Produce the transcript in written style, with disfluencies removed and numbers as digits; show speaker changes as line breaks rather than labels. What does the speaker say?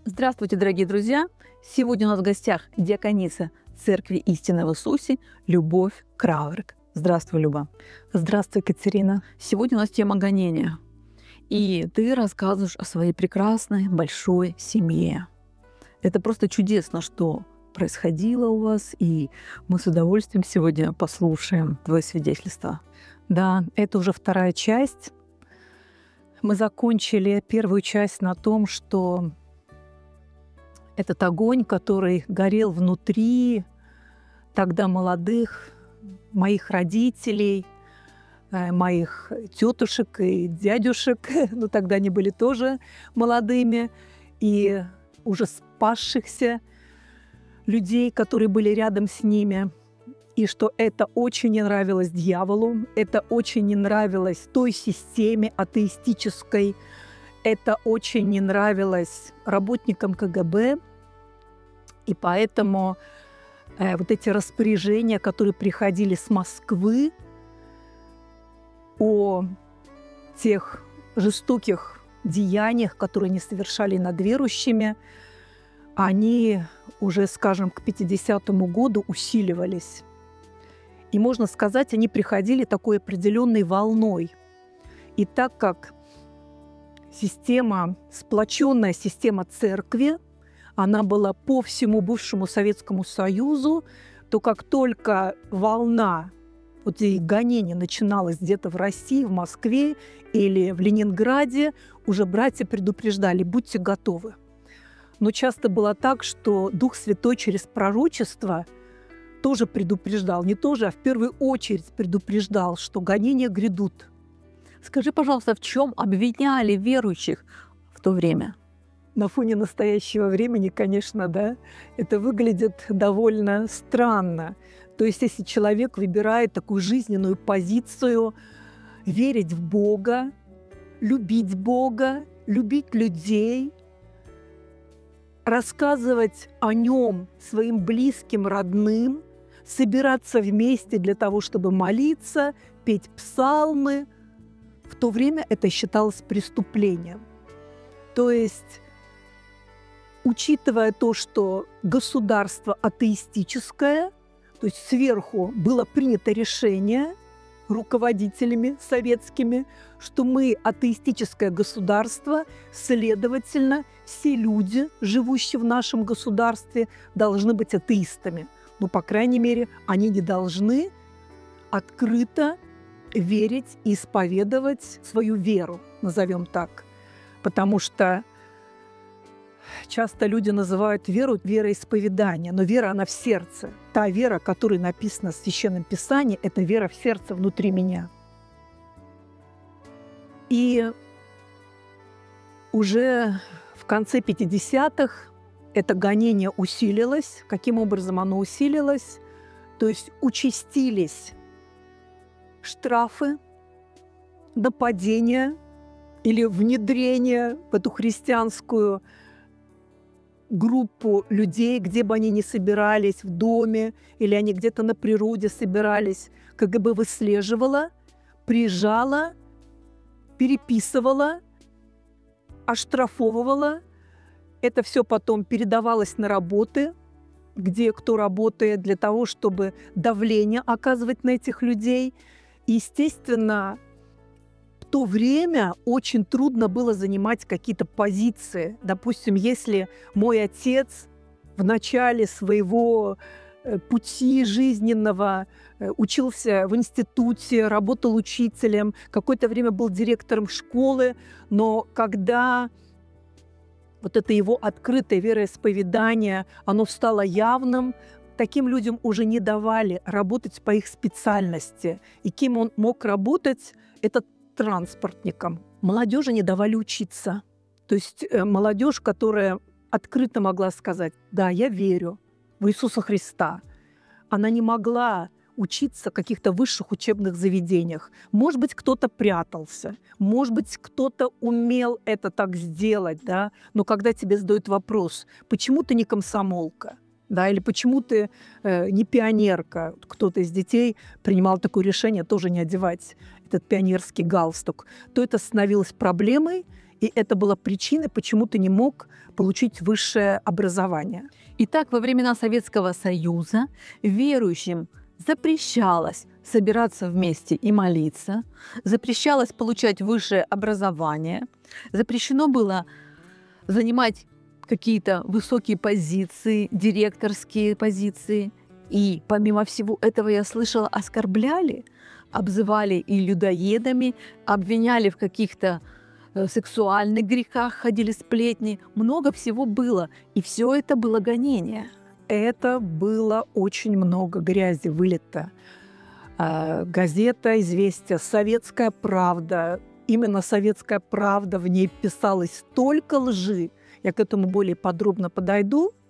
Здравствуйте, дорогие друзья! Сегодня у нас в гостях диакониса Церкви Истины в Иисусе Любовь Крауерг. Здравствуй, Люба.
Здравствуй, Катерина.
Сегодня у нас тема гонения. И ты рассказываешь о своей прекрасной большой семье. Это просто чудесно, что происходило у вас, и мы с удовольствием сегодня послушаем твое свидетельство.
Да, это уже вторая часть. Мы закончили первую часть на том, что этот огонь, который горел внутри тогда молодых, моих родителей, моих тетушек и дядюшек, ну тогда они были тоже молодыми, и уже спасшихся людей, которые были рядом с ними, и что это очень не нравилось дьяволу, это очень не нравилось той системе атеистической, это очень не нравилось работникам КГБ, и поэтому вот эти распоряжения, которые приходили с Москвы о тех жестоких деяниях, которые они совершали над верующими, они уже, скажем, к 50-му году усиливались. И, можно сказать, они приходили такой определенной волной. И так как сплоченная система церкви, она была по всему бывшему Советскому Союзу, то как только волна вот этих гонений начиналась где-то в России, в Москве или в Ленинграде, уже братья предупреждали: будьте готовы. Но часто было так, что Дух Святой через пророчество тоже предупреждал, не тоже, а в первую очередь предупреждал, что гонения грядут.
Скажи, пожалуйста, в чем обвиняли верующих в то время?
На фоне настоящего времени, конечно, да, это выглядит довольно странно. То есть если человек выбирает такую жизненную позицию верить в Бога, любить людей, рассказывать о Нем своим близким, родным, собираться вместе для того, чтобы молиться, петь псалмы, в то время это считалось преступлением. То есть, учитывая то, что государство атеистическое, то есть сверху было принято решение руководителями советскими, что мы атеистическое государство, следовательно, все люди, живущие в нашем государстве, должны быть атеистами. Ну, по крайней мере, они не должны открыто верить и исповедовать свою веру, назовем так. Потому что часто люди называют веру вероисповедание, но вера, она в сердце. Та вера, которая написана в Священном Писании, это вера в сердце внутри меня. И уже в конце 50-х это гонение усилилось. Каким образом оно усилилось? То есть участились штрафы, нападения или внедрение в эту христианскую группу людей, где бы они ни собирались, в доме, или они где-то на природе собирались, КГБ выслеживала, приезжала, переписывала, оштрафовывала. Это все потом передавалось на работы, где кто работает, для того, чтобы давление оказывать на этих людей. И, естественно, в то время очень трудно было занимать какие-то позиции. Допустим, если мой отец в начале своего пути жизненного учился в институте, работал учителем, какое-то время был директором школы, но когда вот это его открытое вероисповедание, оно стало явным, таким людям уже не давали работать по их специальности. И кем он мог работать, это транспортником. Молодежи не давали учиться. То есть молодежь, которая открыто могла сказать: да, я верю в Иисуса Христа, она не могла учиться в каких-то высших учебных заведениях. Может быть, кто-то прятался, может быть, кто-то умел это так сделать, да? Но когда тебе задают вопрос: почему ты не комсомолка? Да, или почему ты не пионерка? Кто-то из детей принимал такое решение тоже не одевать этот пионерский галстук, то это становилось проблемой, И это была причина, почему ты не мог получить высшее образование.
Итак, во времена Советского Союза верующим запрещалось собираться вместе и молиться, запрещалось получать высшее образование, запрещено было занимать какие-то высокие позиции, директорские позиции. И помимо всего этого, я слышала, оскорбляли, обзывали и людоедами, обвиняли в каких-то сексуальных грехах, ходили сплетни. Много всего было. И все это было гонение.
Это было очень много грязи вылито. Газета «Известия», «Советская правда». Именно «Советская правда», в ней писалось столько лжи. Я к этому более подробно подойду.